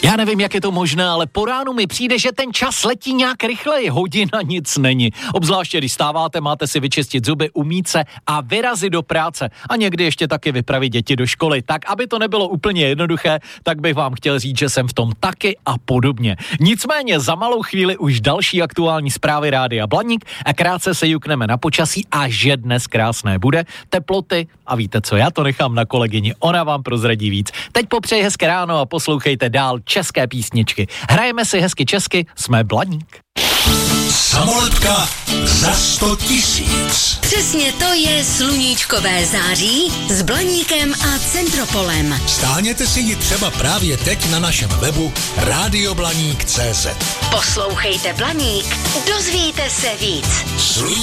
Já nevím, jak je to možné, ale po ránu mi přijde, že ten čas letí nějak rychleji. Hodina nic není. Obzvláště, když stáváte, máte si vyčistit zuby, umýt se a vyrazit do práce. A někdy ještě taky vypravit děti do školy. Tak, aby to nebylo úplně jednoduché, tak bych vám chtěl říct, že jsem v tom taky a podobně. Nicméně za malou chvíli už další aktuální zprávy Rádia Blaník a krátce se jukneme na počasí a že dnes krásné bude. Teploty a víte co, já to nechám na kolegyni, ona vám prozradí víc. Teď popřeji hezké ráno a poslouchejte dál české písničky. Hrajeme si hezky česky, jsme Blaník. Samolepka za 100 000. Přesně to je sluníčkové září s Blaníkem a Centropolem. Stáhněte si ji třeba právě teď na našem webu radioblaník.cz. Poslouchejte Blaník, dozvíte se víc.